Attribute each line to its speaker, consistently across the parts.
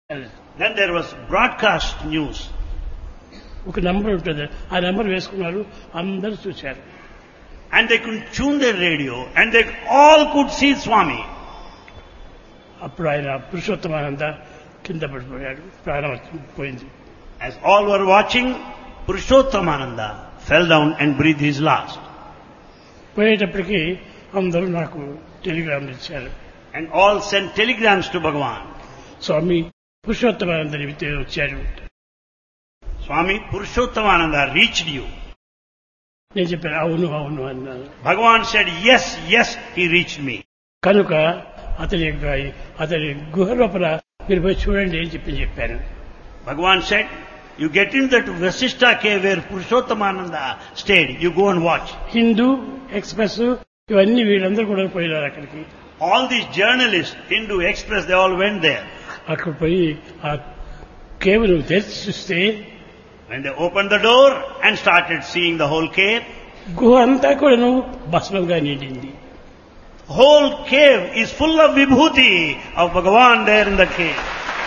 Speaker 1: Then there was broadcast news.
Speaker 2: ఒక number ఉంటుంది, ఆ నంబర్ వేసుకున్నారు, అందరూ చూశారు.
Speaker 1: And they could tune their radio and they all could see Swami.
Speaker 2: అప్పుడు ఆయన పురుషోత్తమానంద కింద పడిపోయాడు, ప్రాణం పోయింది.
Speaker 1: As all were watching, Purushothamananda fell down and breathed his last.
Speaker 2: పోయేటప్పటికి అందరూ నాకు టెలిగ్రామ్ ఇచ్చారు.
Speaker 1: And all sent telegrams to Bhagavan.
Speaker 2: స్వామి పురుషోత్తమానందని వచ్చాడు.
Speaker 1: Swami Purushothamananda reached you.
Speaker 2: నేను చెప్పాను అవును అవును అన్నాను.
Speaker 1: Bhagavan said, yes, yes, he reached me.
Speaker 2: కనుక అతని గుహ లోపల మీరు పోయి చూడండి అని చెప్పాను.
Speaker 1: Bhagavan said, you get into that Vasishtha cave where Purushothamananda stayed. You go and watch.
Speaker 2: Hindu express ఇవన్నీ వీళ్ళందరూ కూడా పోయినారు అక్కడికి.
Speaker 1: All these journalists, Hindu Express, they all went there.
Speaker 2: అక్కడ పోయి ఆ కేవలం తెరిచి చూస్తే
Speaker 1: When they opened the door and started seeing the whole cave,
Speaker 2: గుహ అంతా కూడా భస్మంగా నిండింది.
Speaker 1: whole cave is full of vibhuti of Bhagavan there in the cave.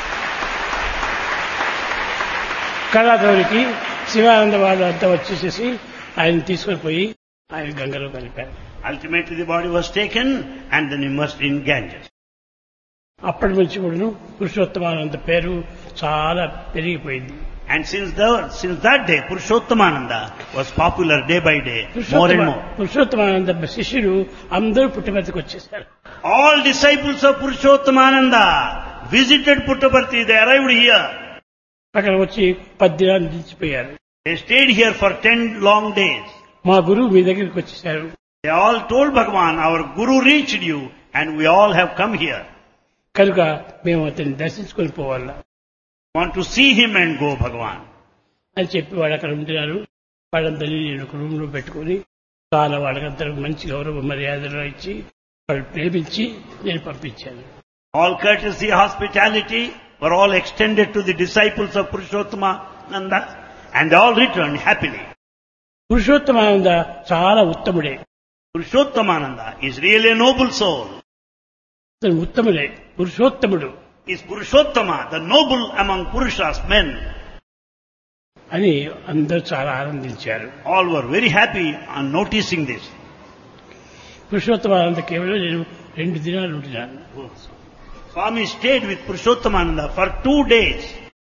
Speaker 2: కళాదౌరికి Sivananda వాళ్ళు అంతా వచ్చేసేసి ఆయన తీసుకొని పోయి ఆయన గంగలో కలిపారు.
Speaker 1: Ultimately the body was taken and then immersed in Ganges.
Speaker 2: అప్పటి నుంచి కూడా పురుషోత్తమానంద పేరు చాలా పెరిగిపోయింది.
Speaker 1: And since that day, Purushothamananda was popular day by day, more and more.
Speaker 2: Purushottamananda శిష్యులు అందరూ పుట్టపర్తికి వచ్చేసారు.
Speaker 1: All disciples of Purushothamananda visited Puttaparthi. They arrived here.
Speaker 2: అక్కడ వచ్చి 10 దినాలు నిలిచిపోయారు.
Speaker 1: They stayed here for 10 long days.
Speaker 2: మా గురువు మీ దగ్గరికి వచ్చేసారు.
Speaker 1: They all told Bhagavan, our Guru reached you and we all have come here.
Speaker 2: కనుక మేము అతన్ని దర్శించుకొని పోవాలా,
Speaker 1: Want to see him and go, Bhagavan.
Speaker 2: అని చెప్పి వాళ్ళు అక్కడ ఉంటున్నారు. వాళ్ళందరినీ నేను ఒక రూమ్ లో పెట్టుకుని చాలా వాళ్ళకందరూ మంచి గౌరవ మర్యాదలు ఇచ్చి వాళ్ళు ప్రేమించి నేను పంపించాను.
Speaker 1: All courtesy, hospitality were all extended to the disciples of Purushothamananda and they all returned happily.
Speaker 2: Purushottamananda చాలా ఉత్తముడే.
Speaker 1: Purushothamananda is really a noble soul.
Speaker 2: అతను ఉత్తముడే, పురుషోత్తముడు
Speaker 1: Is Purushottama, the noble among Purushas, men.
Speaker 2: అని అందరూ చాలా ఆనందించారు.
Speaker 1: All were very happy on noticing this.
Speaker 2: Purushottamananda కేవలం నేను 2 దినాలు ఉంటున్నాను.
Speaker 1: Swami stayed with Purushothamananda for 2 days.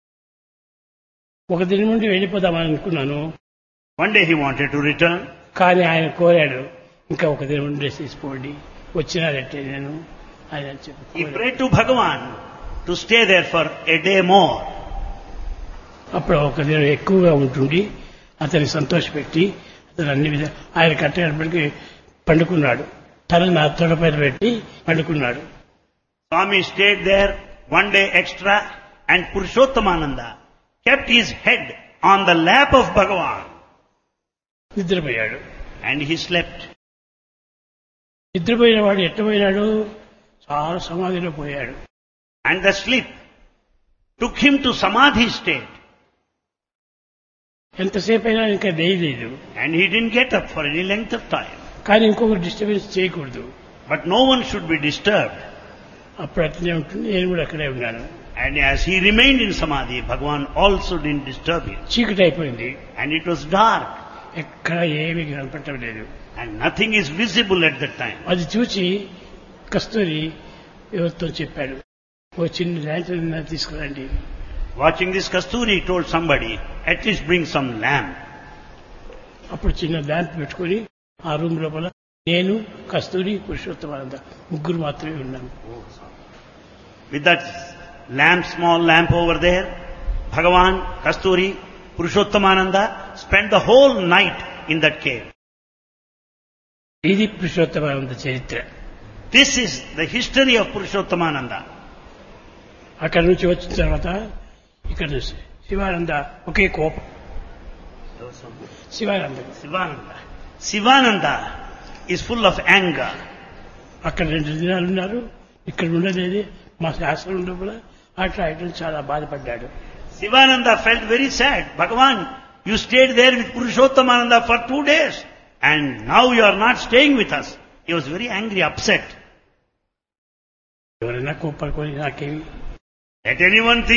Speaker 2: ఒక దినం నుండి వెళ్ళిపోదామని అనుకున్నాను.
Speaker 1: One day he wanted to return.
Speaker 2: కానీ ఆయన కోరాడు, ఇంకా ఒక దినం ఉండేసి తీసుకోండి, వచ్చినారంటే నేను ఆయన
Speaker 1: He
Speaker 2: చెప్పి
Speaker 1: prayed to Bhagavan to stay there for a day more.
Speaker 2: అప్పుడు ఒక దినం ఎక్కువగా ఉంటుండి అతన్ని సంతోషపెట్టి అతను అన్ని విధాలు ఆయన కట్టేటప్పటికి పండుకున్నాడు. తల నా తొడపైన పెట్టి పండుకున్నాడు.
Speaker 1: Swami stayed there 1 day extra and Purushothamananda kept his head on the lap of Bhagavan
Speaker 2: నిద్రపోయాడు.
Speaker 1: and he slept.
Speaker 2: నిద్రపోయిన వాడు ఎట్టపోయినాడు, చాలా సమాధిలో పోయాడు.
Speaker 1: And the sleep took him to Samadhi state.
Speaker 2: ఎంతసేపు అయినా ఇంకా వేయలేదు.
Speaker 1: And he didn't get up for any length of time.
Speaker 2: కానీ ఇంకొక డిస్టర్బెన్స్ చేయకూడదు.
Speaker 1: But no one should be disturbed.
Speaker 2: అప్పుడు అట్లనే ఉంటుంది. నేను కూడా అక్కడే ఉన్నాను.
Speaker 1: And as he remained in Samadhi, Bhagavan also didn't disturb him.
Speaker 2: చీకటి అయిపోయింది.
Speaker 1: And it was dark.
Speaker 2: ఎక్కడ ఏమీ కనపడటం లేదు.
Speaker 1: And nothing is visible at that time.
Speaker 2: అది చూసి కస్తూరి ఎవరితో చెప్పాడు, ఓ చిన్న ల్యాంటర్న్ తీసుకురండి.
Speaker 1: Watching this, Kasturi told somebody, at least bring some lamp.
Speaker 2: అప్పుడు చిన్న ల్యాంప్ పెట్టుకుని ఆ రూమ్ లోపల నేను కస్తూరి పురుషోత్తమానంద ముగ్గురు మాత్రమే ఉన్నాను.
Speaker 1: With that lamp, small lamp over there, Bhagavan, Kasturi, Purushothamananda spent the whole night in that cave.
Speaker 2: ఇది పురుషోత్తమానంద చరిత్ర.
Speaker 1: This is the history of Purushothamananda.
Speaker 2: అక్కడి నుంచి వచ్చిన తర్వాత ఇక్కడ శివానంద ఒకే కోపం.
Speaker 1: Sivananda is full of anger.
Speaker 2: అక్కడ 2 దినాలు ఉన్నారు, ఇక్కడ ఉండలేదు. మా శాస్త్రం లోపల అట్లా ఇట్లా చాలా బాధపడ్డాడు.
Speaker 1: Sivananda felt very sad. Bhagavan, you stayed there with Purushothamananda for 2 days and now you are not staying with us. He was very angry, upset.
Speaker 2: ఎవరైనా కోపడుకొని నాకేమి
Speaker 1: Let anyone think